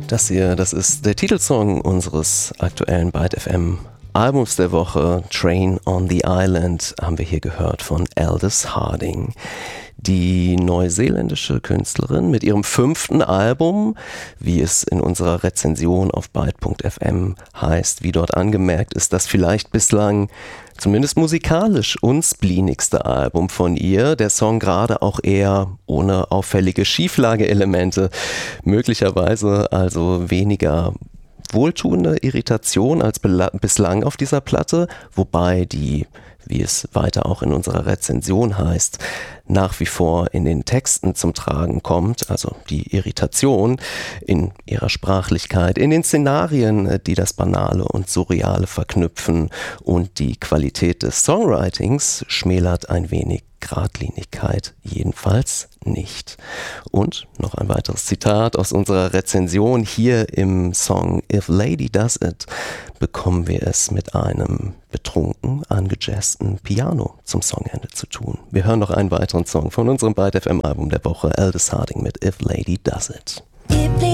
Das hier, das ist der Titelsong unseres aktuellen Byte FM Albums der Woche. Train on the Island haben wir hier gehört von Aldous Harding. Die neuseeländische Künstlerin mit ihrem 5. Album, wie es in unserer Rezension auf byte.fm heißt, wie dort angemerkt, ist das vielleicht bislang zumindest musikalisch unsplenigste Album von ihr. Der Song gerade auch eher ohne auffällige Schieflageelemente, möglicherweise also weniger wohltuende Irritation als bislang auf dieser Platte, wobei die, wie es weiter auch in unserer Rezension heißt, nach wie vor in den Texten zum Tragen kommt, also die Irritation in ihrer Sprachlichkeit, in den Szenarien, die das Banale und Surreale verknüpfen, und die Qualität des Songwritings schmälert ein wenig Geradlinigkeit jedenfalls nicht. Und noch ein weiteres Zitat aus unserer Rezension: Hier im Song If Lady Does It bekommen wir es mit einem betrunken angejazzten Piano zum Songende zu tun. Wir hören noch einen weiteren Song von unserem Byte FM Album der Woche, Aldous Harding mit If Lady Does It.